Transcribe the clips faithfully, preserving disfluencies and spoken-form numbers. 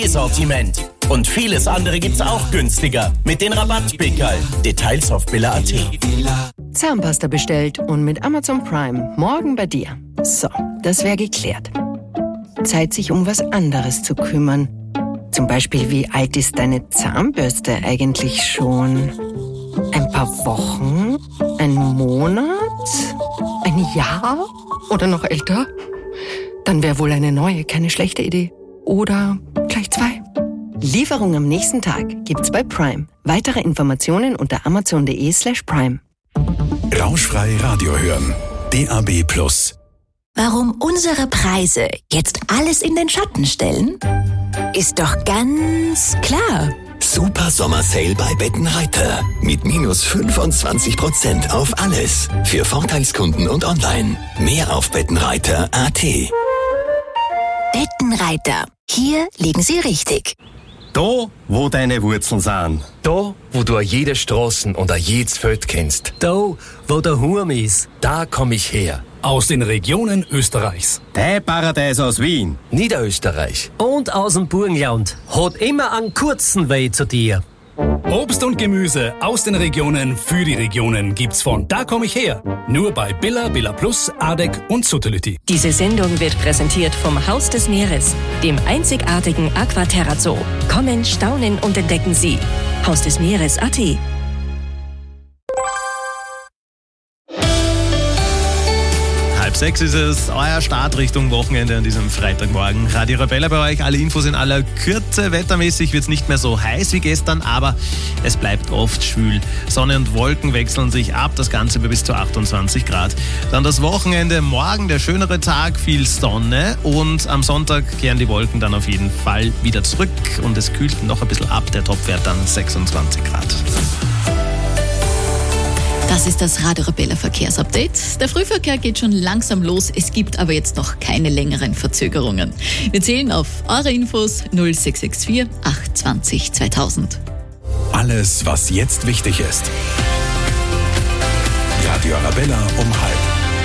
Sortiment. Und vieles andere gibt's auch günstiger mit den Rabattpickerl. Details auf billa punkt at. Zahnpasta bestellt und mit Amazon Prime morgen bei dir. So, das wäre geklärt. Zeit, sich um was anderes zu kümmern. Zum Beispiel, wie alt ist deine Zahnbürste eigentlich schon? Ein paar Wochen? Ein Monat? Ein Jahr? Oder noch älter? Dann wäre wohl eine neue keine schlechte Idee. Oder gleich zwei. Lieferung am nächsten Tag gibt's bei Prime. Weitere Informationen unter amazon.de slash prime. Rauschfrei Radio hören. D A B plus. Warum unsere Preise jetzt alles in den Schatten stellen? Ist doch ganz klar. Super Sommer-Sale bei Bettenreiter. Mit minus fünfundzwanzig Prozent auf alles. Für Vorteilskunden und online. Mehr auf bettenreiter punkt at. Bettenreiter. Hier liegen Sie richtig. Da, wo deine Wurzeln sind. Da, wo du jede Straßen und jedes Feld kennst. Da, wo der Hurm ist. Da komm ich her. Aus den Regionen Österreichs. Dein Paradies aus Wien. Niederösterreich. Und aus dem Burgenland. Hat immer einen kurzen Weg zu dir. Obst und Gemüse aus den Regionen für die Regionen gibt's von Da komm ich her. Nur bei Billa, Billa Plus, Adek und Suttelütti. Diese Sendung wird präsentiert vom Haus des Meeres, dem einzigartigen Aquaterra Zoo. Kommen, staunen und entdecken Sie. Haus des Meeres punkt at. Halb sechs ist es, euer Start Richtung Wochenende an diesem Freitagmorgen. Radio Arabella bei euch, alle Infos in aller Kürze. Wettermäßig wird es nicht mehr so heiß wie gestern, aber es bleibt oft schwül. Sonne und Wolken wechseln sich ab, das Ganze bei bis zu achtundzwanzig Grad. Dann das Wochenende, morgen der schönere Tag, viel Sonne und am Sonntag kehren die Wolken dann auf jeden Fall wieder zurück und es kühlt noch ein bisschen ab, der Topwert dann sechsundzwanzig Grad. Das ist das Radio Arabella Verkehrsupdate. Der Frühverkehr geht schon langsam los. Es gibt aber jetzt noch keine längeren Verzögerungen. Wir zählen auf eure Infos null sechs sechs vier acht zwanzig zweitausend. Alles, was jetzt wichtig ist. Radio Arabella um halb.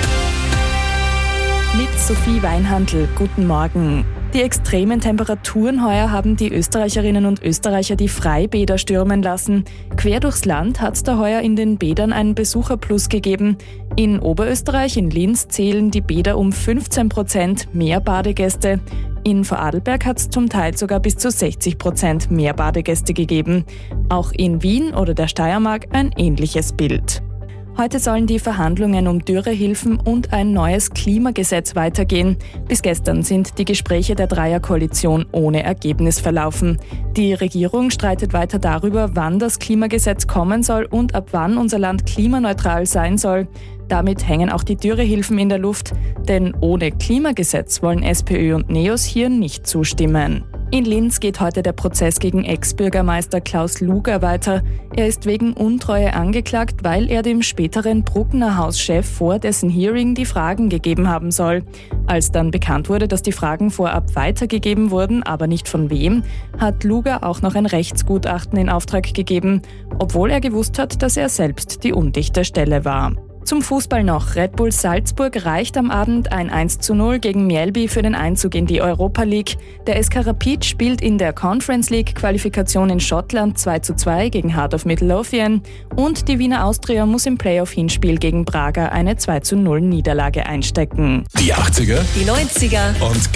Mit Sophie Weinhandl. Guten Morgen. Die extremen Temperaturen heuer haben die Österreicherinnen und Österreicher die Freibäder stürmen lassen. Quer durchs Land hat es da heuer in den Bädern einen Besucherplus gegeben. In Oberösterreich, in Linz, zählen die Bäder um fünfzehn Prozent mehr Badegäste. In Vorarlberg hat es zum Teil sogar bis zu sechzig Prozent mehr Badegäste gegeben. Auch in Wien oder der Steiermark ein ähnliches Bild. Heute sollen die Verhandlungen um Dürrehilfen und ein neues Klimagesetz weitergehen. Bis gestern sind die Gespräche der Dreierkoalition ohne Ergebnis verlaufen. Die Regierung streitet weiter darüber, wann das Klimagesetz kommen soll und ab wann unser Land klimaneutral sein soll. Damit hängen auch die Dürrehilfen in der Luft, denn ohne Klimagesetz wollen SPÖ und NEOS hier nicht zustimmen. In Linz geht heute der Prozess gegen Ex-Bürgermeister Klaus Luger weiter. Er ist wegen Untreue angeklagt, weil er dem späteren Bruckner Hauschef vor dessen Hearing die Fragen gegeben haben soll. Als dann bekannt wurde, dass die Fragen vorab weitergegeben wurden, aber nicht von wem, hat Luger auch noch ein Rechtsgutachten in Auftrag gegeben, obwohl er gewusst hat, dass er selbst die undichte Stelle war. Zum Fußball noch. Red Bull Salzburg reicht am Abend ein eins zu null gegen Mjällby für den Einzug in die Europa League. Der S K Rapid spielt in der Conference League Qualifikation in Schottland zwei zu zwei gegen Heart of Midlothian und die Wiener Austria muss im Playoff-Hinspiel gegen Braga eine zwei zu null Niederlage einstecken. Die achtziger, die neunziger und